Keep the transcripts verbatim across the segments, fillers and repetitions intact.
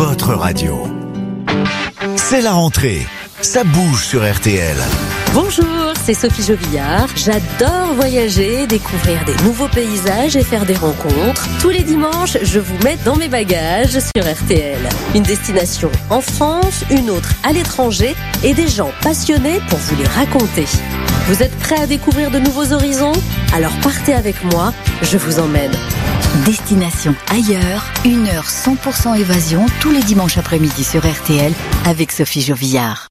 votre radio. C'est la rentrée, ça bouge sur R T L. Bonjour, c'est Sophie Jovillard. J'adore voyager, découvrir des nouveaux paysages et faire des rencontres. Tous les dimanches, je vous mets dans mes bagages sur R T L. Une destination en France, une autre à l'étranger et des gens passionnés pour vous les raconter. Vous êtes prêts à découvrir de nouveaux horizons ? Alors partez avec moi, je vous emmène. Destination ailleurs, une heure cent pour cent évasion tous les dimanches après-midi sur R T L avec Sophie Jovillard.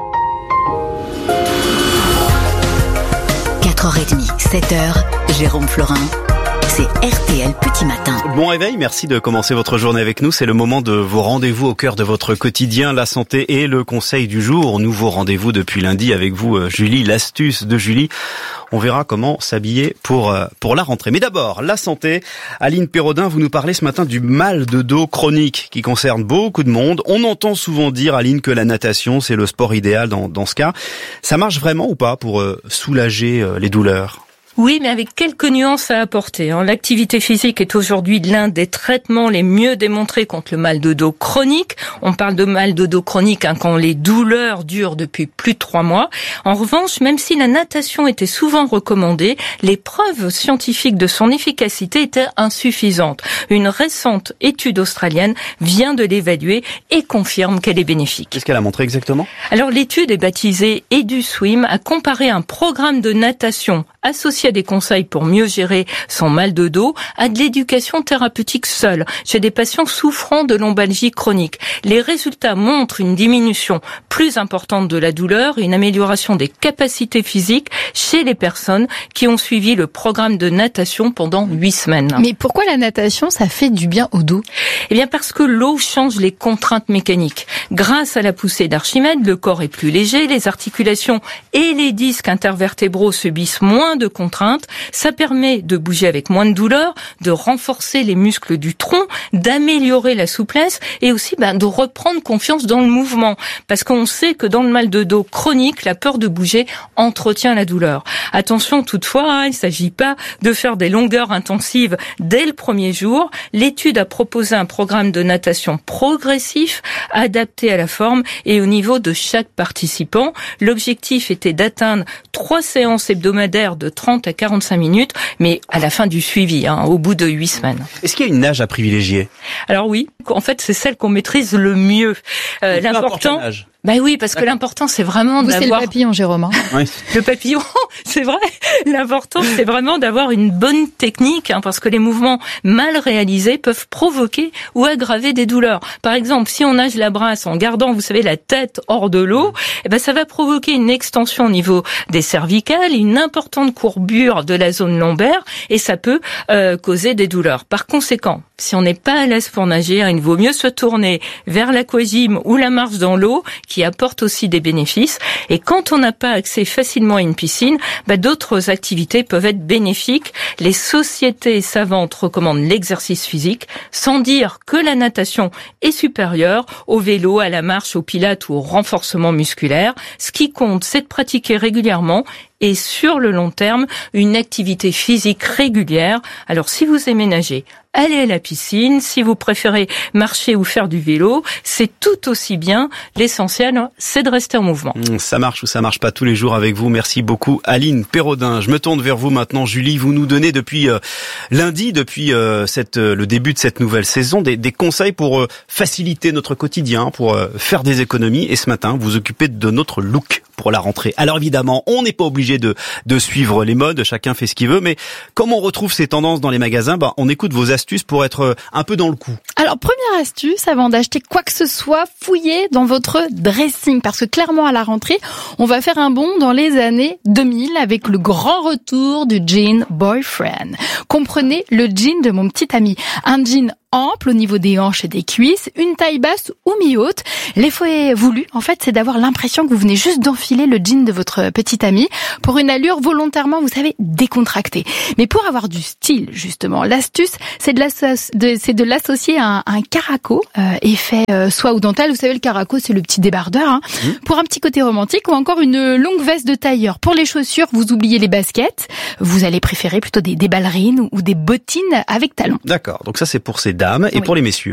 quatre heures trente, sept heures, Jérôme Florin. C'est R T L Petit Matin. Bon réveil, merci de commencer votre journée avec nous. C'est le moment de vos rendez-vous au cœur de votre quotidien, la santé et le conseil du jour. Nouveau rendez-vous depuis lundi avec vous, Julie, l'astuce de Julie. On verra comment s'habiller pour pour la rentrée. Mais d'abord, la santé. Aline Pérodin, vous nous parlez ce matin du mal de dos chronique qui concerne beaucoup de monde. On entend souvent dire, Aline, que la natation, c'est le sport idéal dans, dans ce cas. Ça marche vraiment ou pas pour euh, soulager euh, les douleurs ? Oui, mais avec quelques nuances à apporter. L'activité physique est aujourd'hui l'un des traitements les mieux démontrés contre le mal de dos chronique. On parle de mal de dos chronique hein, quand les douleurs durent depuis plus de trois mois. En revanche, même si la natation était souvent recommandée, les preuves scientifiques de son efficacité étaient insuffisantes. Une récente étude australienne vient de l'évaluer et confirme qu'elle est bénéfique. Qu'est-ce qu'elle a montré exactement ? Alors l'étude est baptisée EduSwim, a comparé un programme de natation associé à des conseils pour mieux gérer son mal de dos, à de l'éducation thérapeutique seule, chez des patients souffrant de lombalgie chronique. Les résultats montrent une diminution plus importante de la douleur et une amélioration des capacités physiques chez les personnes qui ont suivi le programme de natation pendant huit semaines. Mais pourquoi la natation, ça fait du bien au dos ? Eh bien parce que l'eau change les contraintes mécaniques. Grâce à la poussée d'Archimède, le corps est plus léger, les articulations et les disques intervertébraux subissent moins de contraintes. Ça permet de bouger avec moins de douleur, de renforcer les muscles du tronc, d'améliorer la souplesse et aussi ben, de reprendre confiance dans le mouvement. Parce qu'on sait que dans le mal de dos chronique, la peur de bouger entretient la douleur. Attention toutefois, hein, il ne s'agit pas de faire des longueurs intensives dès le premier jour. L'étude a proposé un programme de natation progressif, adapté à la forme et au niveau de chaque participant. L'objectif était d'atteindre trois séances hebdomadaires de trente à quarante-cinq minutes, mais à la fin du suivi, hein, au bout de huit semaines. Est-ce qu'il y a une nage à privilégier ? Alors oui, en fait, c'est celle qu'on maîtrise le mieux. Euh, l'important. Ben oui, parce que l'important, c'est vraiment Vous, d'avoir... c'est le papillon, Jérôme. Hein. Oui. Le papillon, c'est vrai. L'important, c'est vraiment d'avoir une bonne technique, hein, parce que les mouvements mal réalisés peuvent provoquer ou aggraver des douleurs. Par exemple, si on nage la brasse en gardant, vous savez, la tête hors de l'eau, eh ben, ça va provoquer une extension au niveau des cervicales, une importante courbure de la zone lombaire, et ça peut euh, causer des douleurs. Par conséquent, si on n'est pas à l'aise pour nager, il vaut mieux se tourner vers l'aquagym ou la marche dans l'eau, qui apporte aussi des bénéfices. Et quand on n'a pas accès facilement à une piscine, bah, d'autres activités peuvent être bénéfiques. Les sociétés savantes recommandent l'exercice physique, sans dire que la natation est supérieure au vélo, à la marche, au pilates ou au renforcement musculaire. Ce qui compte, c'est de pratiquer régulièrement et sur le long terme, une activité physique régulière. Alors si vous aimez nager, allez à la piscine. Si vous préférez marcher ou faire du vélo, c'est tout aussi bien. L'essentiel, c'est de rester en mouvement. Ça marche ou ça marche pas tous les jours avec vous. Merci beaucoup, Aline Pérodin. Je me tourne vers vous maintenant, Julie. Vous nous donnez depuis euh, lundi, depuis euh, cette, euh, le début de cette nouvelle saison, des, des conseils pour euh, faciliter notre quotidien, pour euh, faire des économies. Et ce matin, vous vous occupez de notre look pour la rentrée. Alors évidemment, on n'est pas obligé de, de suivre les modes, chacun fait ce qu'il veut, mais comme on retrouve ces tendances dans les magasins, bah, on écoute vos astuces pour être un peu dans le coup. Alors, première astuce, avant d'acheter quoi que ce soit, fouillez dans votre dressing, parce que clairement à la rentrée, on va faire un bond dans les années deux mille avec le grand retour du jean boyfriend. Comprenez le jean de mon petit ami, un jean ample au niveau des hanches et des cuisses, une taille basse ou mi-haute. L'effet voulu, en fait, c'est d'avoir l'impression que vous venez juste d'enfiler le jean de votre petite amie pour une allure volontairement, vous savez, décontractée. Mais pour avoir du style, justement, l'astuce, c'est de, l'asso- de, c'est de l'associer à un, un caraco, euh, effet euh, soie ou dentelle. Vous savez, le caraco, c'est le petit débardeur, hein, mmh. pour un petit côté romantique, ou encore une longue veste de tailleur. Pour les chaussures, vous oubliez les baskets. Vous allez préférer plutôt des, des ballerines ou des bottines avec talons. D'accord, donc ça c'est pour ces dames et oui. pour les messieurs. Alors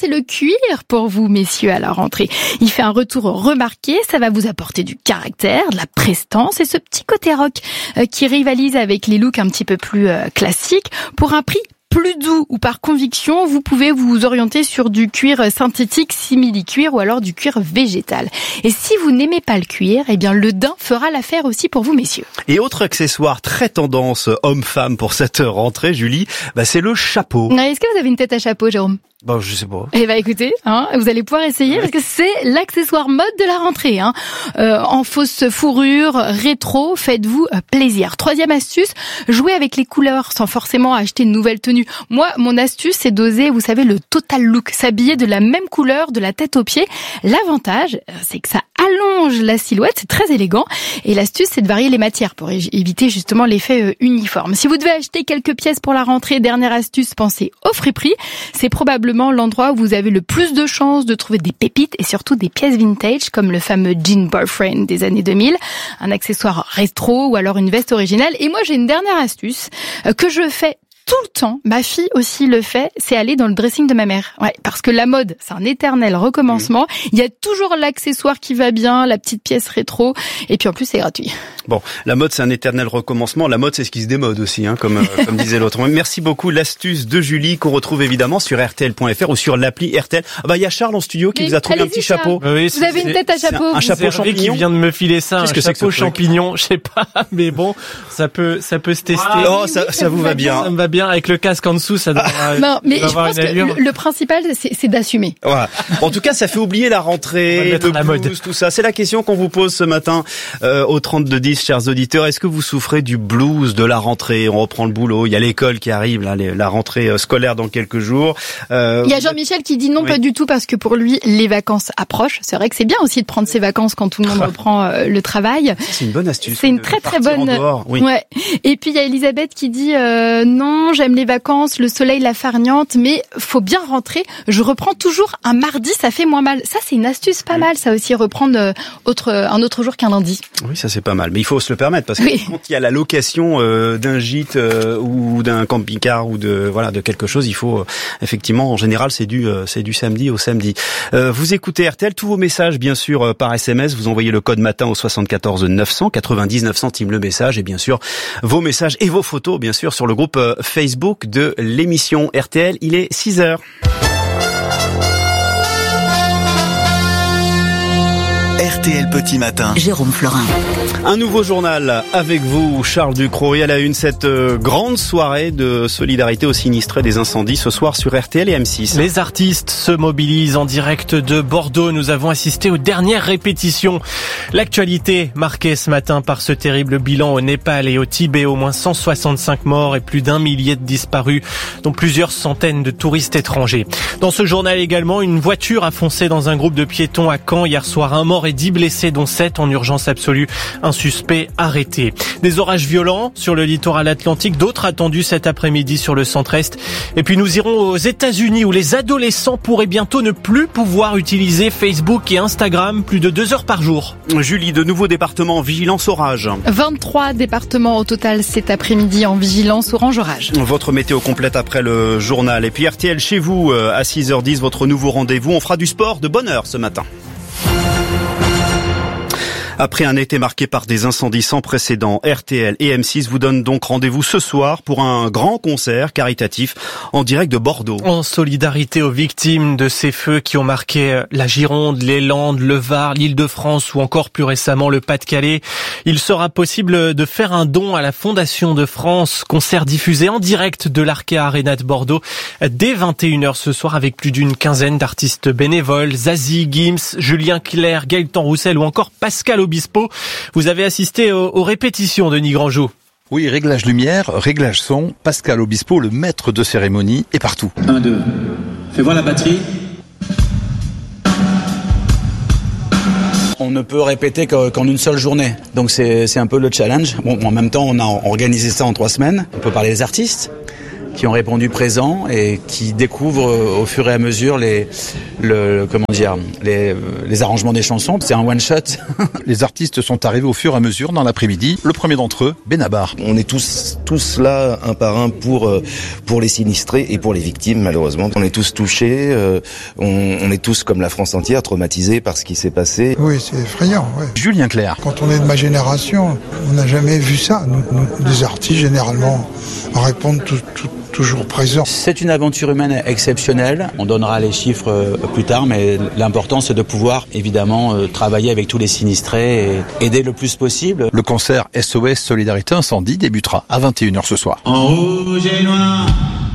c'est le cuir pour vous, messieurs, à la rentrée. Il fait un retour remarqué, ça va vous apporter du caractère, de la prestance et ce petit côté rock euh, qui rivalise avec les looks un petit peu plus euh, classiques pour un prix plus doux ou par conviction, vous pouvez vous orienter sur du cuir synthétique simili-cuir ou alors du cuir végétal. Et si vous n'aimez pas le cuir, eh bien le daim fera l'affaire aussi pour vous, messieurs. Et autre accessoire très tendance homme-femme pour cette rentrée, Julie, bah c'est le chapeau. Est-ce que vous avez une tête à chapeau, Jérôme ? Bah, je sais pas. Eh ben, écoutez, hein, vous allez pouvoir essayer parce que c'est l'accessoire mode de la rentrée, hein. Euh, en fausse fourrure, rétro, faites-vous plaisir. Troisième astuce, jouez avec les couleurs sans forcément acheter une nouvelle tenue. Moi, mon astuce, c'est d'oser, vous savez, le total look, s'habiller de la même couleur de la tête aux pieds. L'avantage, c'est que ça allonge la silhouette, c'est très élégant. Et l'astuce, c'est de varier les matières pour éviter justement l'effet uniforme. Si vous devez acheter quelques pièces pour la rentrée, dernière astuce, pensez au friperie. C'est probablement l'endroit où vous avez le plus de chances de trouver des pépites et surtout des pièces vintage comme le fameux jean boyfriend des années deux mille, un accessoire rétro ou alors une veste originale. Et moi, j'ai une dernière astuce que je fais tout le temps, ma fille aussi le fait, c'est aller dans le dressing de ma mère. Ouais, parce que la mode, c'est un éternel recommencement. Mmh. Il y a toujours l'accessoire qui va bien, la petite pièce rétro, et puis en plus c'est gratuit. Bon, la mode c'est un éternel recommencement. La mode c'est ce qui se démode aussi, hein, comme euh, comme disait l'autre. Merci beaucoup, l'astuce de Julie qu'on retrouve évidemment sur R T L point F R ou sur l'appli R T L. Ah bah il y a Charles en studio qui Mais vous a trouvé un petit Charles. chapeau. Oui, vous avez une tête à chapeau. Un, un chapeau champignon qui vient de me filer ça, Qu'est-ce un que c'est chapeau que ce truc champignon, je sais pas, mais bon, ça peut ça peut se tester. Ah, oh, ça, ça vous va bien. Ça me va bien avec le casque en dessous, ça doit, non, mais doit je pense que le, le principal, c'est, c'est d'assumer. Voilà. En tout cas, ça fait oublier la rentrée, le la blues, mode. tout ça. C'est la question qu'on vous pose ce matin euh, au trente-deux dix, chers auditeurs. Est-ce que vous souffrez du blues de la rentrée ? On reprend le boulot, il y a l'école qui arrive, là, les, la rentrée euh, scolaire dans quelques jours. Euh, il y a Jean-Michel qui dit non, oui. Pas du tout, parce que pour lui, les vacances approchent. C'est vrai que c'est bien aussi de prendre ses vacances quand tout le monde reprend euh, le travail. C'est une bonne astuce. C'est une très très bonne. Dehors, oui. Ouais. Et puis il y a Elisabeth qui dit euh, non, j'aime les vacances, le soleil, la farniente, mais faut bien rentrer. Je reprends toujours un mardi, ça fait moins mal. Ça, c'est une astuce pas oui. mal, ça aussi, reprendre euh, autre, un autre jour qu'un lundi. Oui, ça c'est pas mal, mais il faut se le permettre parce que oui. quand il y a la location euh, d'un gîte euh, ou d'un camping-car ou de voilà de quelque chose, il faut euh, effectivement, en général, c'est du euh, c'est du samedi au samedi. Euh, vous écoutez R T L, tous vos messages bien sûr euh, par S M S, vous envoyez le code matin au soixante-quatorze neuf cents, quatre-vingt-dix-neuf centimes le message et bien sûr vos messages et vos photos bien sûr sur le groupe euh, Facebook de l'émission R T L. Il est six heures. R T L Petit Matin. Jérôme Florin. Un nouveau journal avec vous, Charles Ducrot, et à la une cette euh, grande soirée de solidarité aux sinistrés des incendies ce soir sur R T L et M six. Les artistes se mobilisent en direct de Bordeaux. Nous avons assisté aux dernières répétitions. L'actualité marquée ce matin par ce terrible bilan au Népal et au Tibet. Au moins cent soixante-cinq morts et plus d'un millier de disparus, dont plusieurs centaines de touristes étrangers. Dans ce journal également, une voiture a foncé dans un groupe de piétons à Caen hier soir. Un mort et dix blessés, dont sept en urgence absolue. Un suspect arrêté. Des orages violents sur le littoral atlantique, d'autres attendus cet après-midi sur le centre-est. Et puis nous irons aux États-Unis où les adolescents pourraient bientôt ne plus pouvoir utiliser Facebook et Instagram plus de deux heures par jour. Julie, de nouveaux départements en vigilance orage. vingt-trois départements au total cet après-midi en vigilance orange orage. Votre météo complète après le journal. Et puis R T L chez vous à six heures dix, votre nouveau rendez-vous. On fera du sport de bonne heure ce matin. Après un été marqué par des incendies sans précédent, R T L et M six vous donnent donc rendez-vous ce soir pour un grand concert caritatif en direct de Bordeaux. En solidarité aux victimes de ces feux qui ont marqué la Gironde, les Landes, le Var, l'Île-de-France ou encore plus récemment le Pas-de-Calais, il sera possible de faire un don à la Fondation de France. Concert diffusé en direct de l'Arkea Arena de Bordeaux dès vingt et une heures ce soir avec plus d'une quinzaine d'artistes bénévoles. Zazie, Gims, Julien Clerc, Gaëtan Roussel ou encore Pascal Obispo. Vous avez assisté aux, aux répétitions de Denis Grandjou. Oui, réglage lumière, réglage son, Pascal Obispo, le maître de cérémonie, est partout. un, deux. Fais voir la batterie. On ne peut répéter qu'en une seule journée. Donc c'est, c'est un peu le challenge. Bon, en même temps, on a organisé ça en trois semaines. On peut parler des artistes. qui ont répondu présent et qui découvrent au fur et à mesure les, le, comment dire, les, les arrangements des chansons. C'est un one-shot. Les artistes sont arrivés au fur et à mesure dans l'après-midi. Le premier d'entre eux, Benabar. On est tous, tous là, un par un, pour, pour les sinistrés et pour les victimes, malheureusement. On est tous touchés, euh, on, on est tous, comme la France entière, traumatisés par ce qui s'est passé. Oui, c'est effrayant, ouais. Julien Clerc. Quand on est de ma génération, on n'a jamais vu ça. Nous, nous, les artistes, généralement, répondent tout, tout, toujours présents. C'est une aventure humaine exceptionnelle. On donnera les chiffres plus tard, mais l'important, c'est de pouvoir, évidemment, travailler avec tous les sinistrés et aider le plus possible. Le concert S O S Solidarité Incendie débutera à vingt et une heures ce soir. En rouge et noir,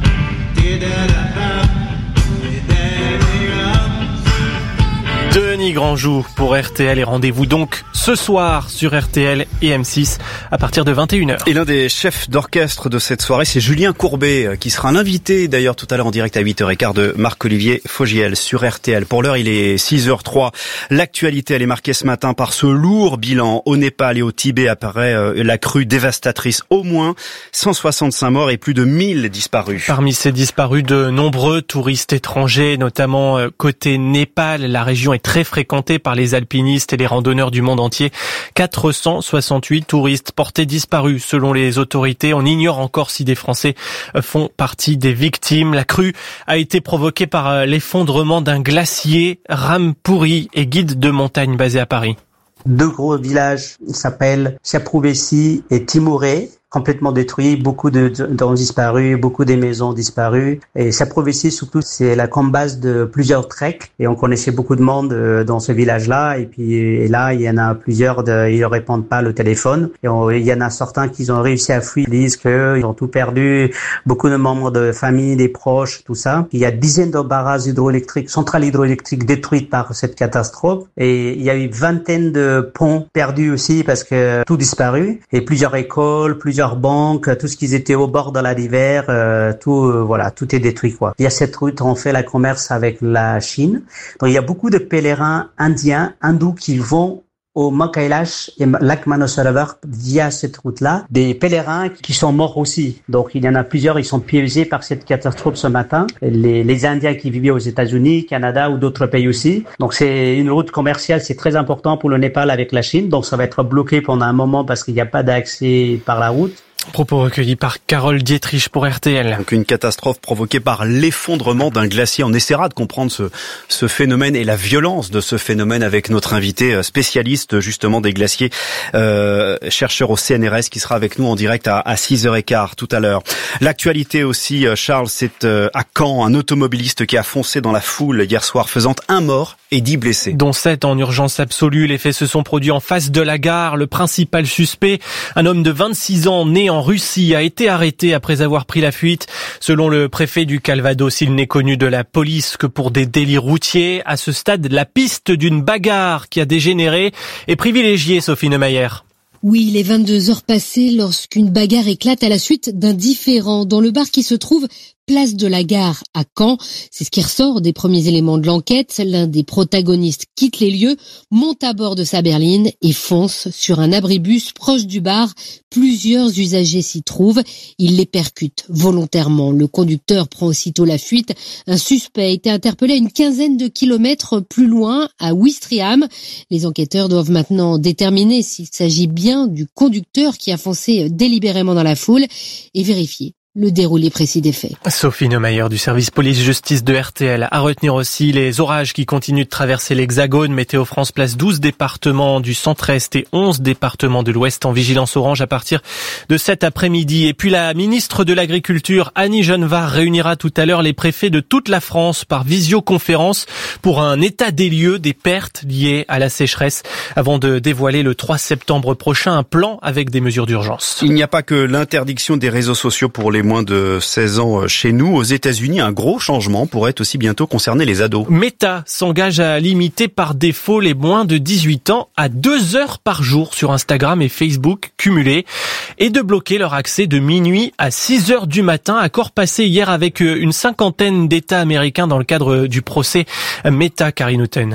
Denis Grandjou pour R T L et rendez-vous donc ce soir sur R T L et M six à partir de vingt et une heures. Et l'un des chefs d'orchestre de cette soirée, c'est Julien Courbet, qui sera l'invité d'ailleurs tout à l'heure en direct à huit heures quinze de Marc-Olivier Fogiel sur R T L. Pour l'heure, il est six heures zéro trois. L'actualité, elle est marquée ce matin par ce lourd bilan. Au Népal et au Tibet apparaît la crue dévastatrice. Au moins cent soixante-cinq morts et plus de mille disparus. Parmi ces disparus, de nombreux touristes étrangers, notamment côté Népal. La région est très fréquentée par les alpinistes et les randonneurs du monde entier. quatre cent soixante-huit touristes portés disparus selon les autorités. On ignore encore si des Français font partie des victimes. La crue a été provoquée par l'effondrement d'un glacier. Rampuri est guide de montagne basé à Paris. Deux gros villages s'appellent Siaprouvesi et Timoré, complètement détruits, beaucoup de dents disparues, beaucoup des maisons disparues. Et Siaprouvesi, surtout, c'est la camp base de plusieurs treks. Et on connaissait beaucoup de monde dans ce village-là. Et puis et là, il y en a plusieurs, de, ils ne répondent pas le téléphone. Et on, il y en a certains qui ont réussi à fuir, ils disent qu'ils ont tout perdu, beaucoup de membres de famille, des proches, tout ça. Il y a dizaines de barrages hydroélectriques, centrales hydroélectriques détruites par cette catastrophe. Et il y a eu vingtaine de ponts perdus aussi parce que tout disparu. Et plusieurs écoles, plusieurs banques, tout ce qui était au bord de la rivière, euh, tout, euh, voilà, tout est détruit, quoi. Il y a cette route, on fait la commerce avec la Chine. Donc, il y a beaucoup de pèlerins indiens, hindous qui vont au Mont Kailash et lac Manasarovar via cette route-là, des pèlerins qui sont morts aussi. Donc, il y en a plusieurs, ils sont piégés par cette catastrophe ce matin. Les, les Indiens qui vivaient aux États-Unis, Canada ou d'autres pays aussi. Donc, c'est une route commerciale, c'est très important pour le Népal avec la Chine. Donc, ça va être bloqué pendant un moment parce qu'il n'y a pas d'accès par la route. Propos recueillis par Carole Dietrich pour R T L. Donc une catastrophe provoquée par l'effondrement d'un glacier. On essaiera de comprendre ce, ce phénomène et la violence de ce phénomène avec notre invité spécialiste justement des glaciers, euh, chercheur au C N R S qui sera avec nous en direct à, à six heures quinze tout à l'heure. L'actualité aussi, Charles, c'est à Caen, un automobiliste qui a foncé dans la foule hier soir faisant un mort et dix blessés. Dont sept en urgence absolue. Les faits se sont produits en face de la gare. Le principal suspect, un homme de vingt-six ans né en Russie, a été arrêté après avoir pris la fuite. Selon le préfet du Calvados, il n'est connu de la police que pour des délits routiers. À ce stade, la piste d'une bagarre qui a dégénéré est privilégiée, Sophie Neumayer. Oui, il est vingt-deux heures passées lorsqu'une bagarre éclate à la suite d'un différend dans le bar qui se trouve place de la Gare à Caen. C'est ce qui ressort des premiers éléments de l'enquête. L'un des protagonistes quitte les lieux, monte à bord de sa berline et fonce sur un abribus proche du bar. Plusieurs usagers s'y trouvent. Il les percute volontairement. Le conducteur prend aussitôt la fuite. Un suspect a été interpellé à une quinzaine de kilomètres plus loin, à Ouistreham. Les enquêteurs doivent maintenant déterminer s'il s'agit bien du conducteur qui a foncé délibérément dans la foule et vérifier le déroulé précis des faits. Sophie Neumayer du service police-justice de R T L. À retenir aussi les orages qui continuent de traverser l'Hexagone. Météo France place douze départements du centre-est et onze départements de l'ouest en vigilance orange à partir de cet après-midi. Et puis la ministre de l'Agriculture, Annie Genevard, réunira tout à l'heure les préfets de toute la France par visioconférence pour un état des lieux des pertes liées à la sécheresse avant de dévoiler le trois septembre prochain un plan avec des mesures d'urgence. Il n'y a pas que l'interdiction des réseaux sociaux pour les moins de seize ans chez nous. Aux États-Unis, un gros changement pourrait aussi bientôt concerner les ados. Meta s'engage à limiter par défaut les moins de dix-huit ans à deux heures par jour sur Instagram et Facebook cumulés et de bloquer leur accès de minuit à six heures du matin. Accord passé hier avec une cinquantaine d'États américains dans le cadre du procès Meta, Karine Houten.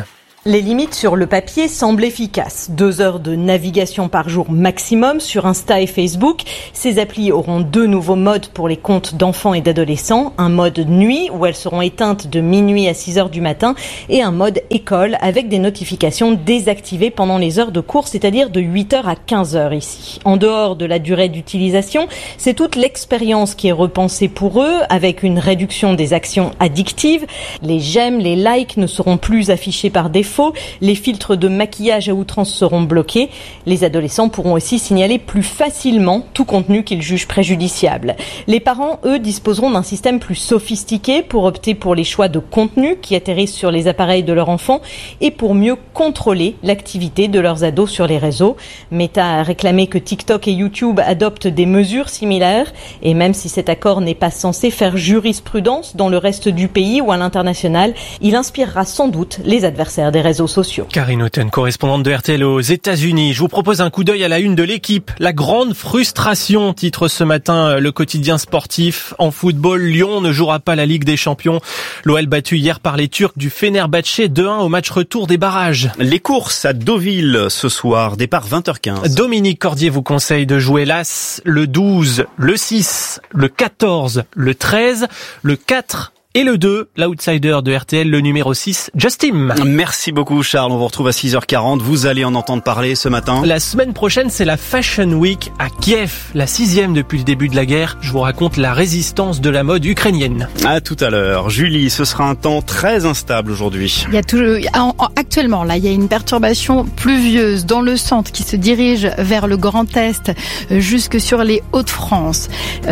Les limites sur le papier semblent efficaces. Deux heures de navigation par jour maximum sur Insta et Facebook. Ces applis auront deux nouveaux modes pour les comptes d'enfants et d'adolescents. Un mode nuit où elles seront éteintes de minuit à six heures du matin et un mode école avec des notifications désactivées pendant les heures de cours, c'est-à-dire de huit heures à quinze heures ici. En dehors de la durée d'utilisation, c'est toute l'expérience qui est repensée pour eux avec une réduction des actions addictives. Les j'aime, les likes ne seront plus affichés par défaut. Les filtres de maquillage à outrance seront bloqués. Les adolescents pourront aussi signaler plus facilement tout contenu qu'ils jugent préjudiciable. Les parents, eux, disposeront d'un système plus sophistiqué pour opter pour les choix de contenu qui atterrissent sur les appareils de leur enfant et pour mieux contrôler l'activité de leurs ados sur les réseaux. Meta a réclamé que TikTok et YouTube adoptent des mesures similaires et même si cet accord n'est pas censé faire jurisprudence dans le reste du pays ou à l'international, il inspirera sans doute les adversaires des réseaux sociaux. Karine Houghton, correspondante de R T L aux États-Unis. Je vous propose un coup d'œil à la une de l'équipe. La grande frustration, titre ce matin le quotidien sportif. En football, Lyon ne jouera pas la Ligue des Champions. L'O L battu hier par les Turcs du Fenerbahçe deux un au match retour des barrages. Les courses à Deauville ce soir, départ vingt heures quinze. Dominique Cordier vous conseille de jouer l'As, le douze, le six, le quatorze, le treize, le quatre et le deux, l'outsider de R T L, le numéro six, Justin. Merci beaucoup Charles, on vous retrouve à six heures quarante, vous allez en entendre parler ce matin. La semaine prochaine, c'est la Fashion Week à Kiev, la sixième depuis le début de la guerre. Je vous raconte la résistance de la mode ukrainienne. À tout à l'heure. Julie, ce sera un temps très instable aujourd'hui. Il y a toujours, actuellement, là, il y a une perturbation pluvieuse dans le centre qui se dirige vers le Grand Est jusque sur les Hauts-de-France.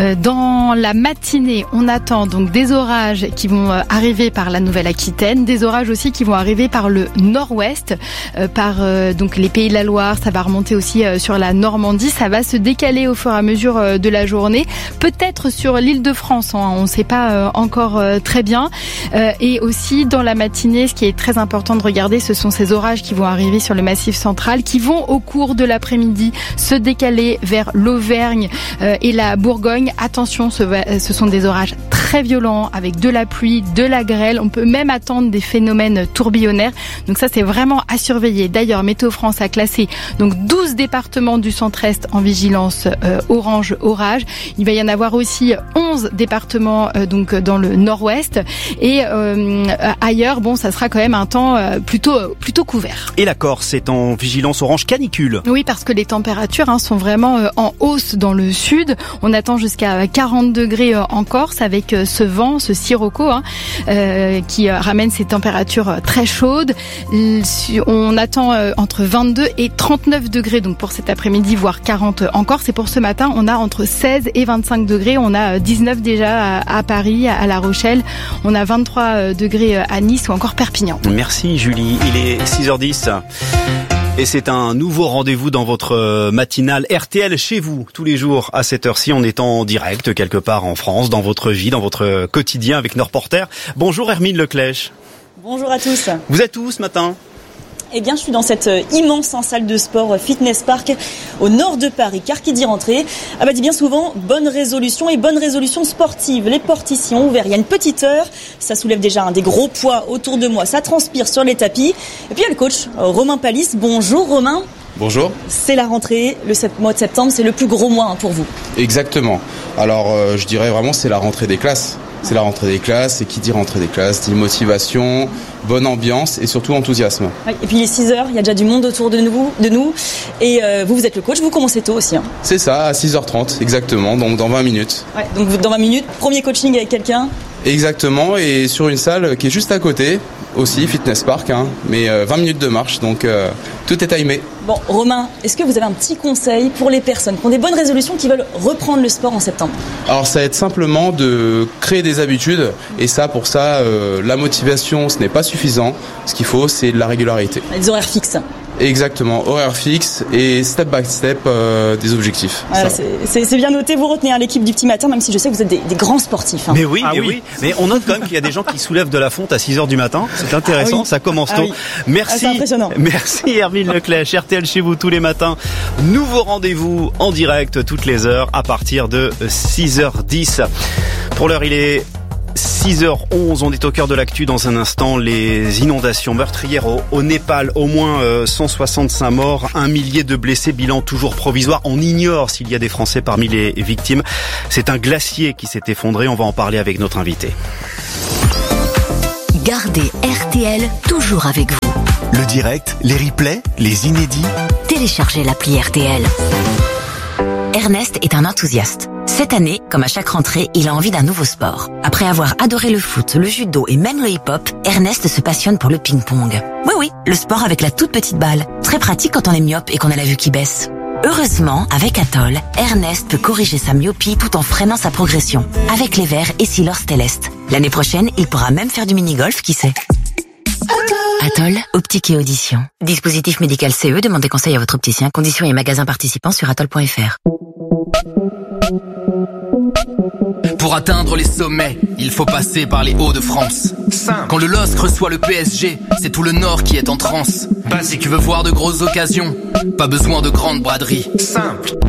Dans la matinée, on attend donc des orages qui vont arriver par la Nouvelle-Aquitaine, des orages aussi qui vont arriver par le nord-ouest, euh, par euh, donc les Pays de la Loire, ça va remonter aussi euh, sur la Normandie, ça va se décaler au fur et à mesure euh, de la journée, peut-être sur l'Île-de-France, hein, on ne sait pas euh, encore euh, très bien, euh, et aussi dans la matinée, ce qui est très important de regarder, ce sont ces orages qui vont arriver sur le Massif central, qui vont au cours de l'après-midi se décaler vers l'Auvergne euh, et la Bourgogne. Attention, ce, ce sont des orages très violents avec de la pluie, de la grêle. On peut même attendre des phénomènes tourbillonnaires. Donc ça, c'est vraiment à surveiller. D'ailleurs, Météo France a classé donc douze départements du centre-est en vigilance euh, orange orage. Il va y en avoir aussi onze départements euh, donc dans le nord-ouest et euh, ailleurs. Bon, ça sera quand même un temps euh, plutôt plutôt couvert. Et la Corse est en vigilance orange canicule. Oui, parce que les températures hein, sont vraiment euh, en hausse dans le sud. On attend jusqu'à quarante degrés euh, en Corse avec euh, ce vent, ce sirocco hein, euh, qui euh, ramène ces températures euh, très chaudes. On attend euh, entre vingt-deux et trente-neuf degrés donc pour cet après-midi, voire quarante en Corse. Et pour ce matin, on a entre seize et vingt-cinq degrés. On a dix-neuf déjà à, à Paris, à La Rochelle. On a vingt-trois degrés à Nice ou encore Perpignan. Merci Julie, il est six heures dix. Et c'est un nouveau rendez-vous dans votre matinale R T L chez vous, tous les jours à cette heure-ci. On est en direct quelque part en France, dans votre vie, dans votre quotidien avec nos reporters. Bonjour Hermine Leclèche. Bonjour à tous. Vous êtes où ce matin ? Eh bien, je suis dans cette immense salle de sport Fitness Park au nord de Paris. Car qui dit rentrée, ah bah dit bien souvent bonne résolution et bonne résolution sportive. Les portes ici ont ouvert il y a une petite heure. Ça soulève déjà un des gros poids autour de moi. Ça transpire sur les tapis. Et puis il y a le coach Romain Palis. Bonjour Romain. Bonjour. C'est la rentrée, le mois de septembre, c'est le plus gros mois hein, pour vous. Exactement. Alors euh, je dirais vraiment c'est la rentrée des classes. C'est la rentrée des classes, et qui dit rentrée des classes dit motivation, bonne ambiance et surtout enthousiasme. Oui, et puis il est six heures, il y a déjà du monde autour de nous, de nous et euh, vous, vous êtes le coach, vous commencez tôt aussi. Hein. C'est ça, à six heures trente exactement, donc dans vingt minutes. Ouais, donc dans vingt minutes, premier coaching avec quelqu'un. Exactement, et sur une salle qui est juste à côté, aussi, Fitness Park, hein, mais euh, vingt minutes de marche, donc euh, tout est timé. Bon, Romain, est-ce que vous avez un petit conseil pour les personnes qui ont des bonnes résolutions, qui veulent reprendre le sport en septembre ? Alors ça va être simplement de créer des habitudes, et ça, pour ça, euh, la motivation, ce n'est pas suffisant. Ce qu'il faut, c'est de la régularité. Des horaires fixes. Exactement, horaire fixe et step by step euh, des objectifs. Voilà, c'est, c'est, c'est bien noté, vous retenez hein, l'équipe du petit matin, même si je sais que vous êtes des, des grands sportifs. Hein. Mais oui, ah mais oui. oui, mais on note quand même qu'il y a des gens qui soulèvent de la fonte à six heures du matin. C'est intéressant, ah oui. Ça commence tôt. Ah oui. Merci, ah, c'est impressionnant. Merci Hermine Leclèche, R T L chez vous tous les matins. Nouveau rendez-vous en direct toutes les heures à partir de six heures dix. Pour l'heure, il est six heures onze, on est au cœur de l'actu dans un instant. Les inondations meurtrières au, au Népal, au moins euh, cent soixante-cinq morts, un millier de blessés, bilan toujours provisoire. On ignore s'il y a des Français parmi les victimes. C'est un glacier qui s'est effondré, on va en parler avec notre invité. Gardez R T L toujours avec vous. Le direct, les replays, les inédits. Téléchargez l'appli R T L. Ernest est un enthousiaste. Cette année, comme à chaque rentrée, il a envie d'un nouveau sport. Après avoir adoré le foot, le judo et même le hip-hop, Ernest se passionne pour le ping-pong. Oui, oui, le sport avec la toute petite balle. Très pratique quand on est myope et qu'on a la vue qui baisse. Heureusement, avec Atoll, Ernest peut corriger sa myopie tout en freinant sa progression. Avec les verres et Silor Stellest. L'année prochaine, il pourra même faire du mini-golf, qui sait. Atoll, optique et audition. Dispositif médical C E, demandez conseil à votre opticien. Conditions et magasins participants sur atoll point f r. Pour atteindre les sommets, il faut passer par les Hauts-de-France. Simple. Quand le L O S C reçoit le P S G, c'est tout le Nord qui est en transe. Si tu veux voir de grosses occasions, pas besoin de grandes braderies. Simple.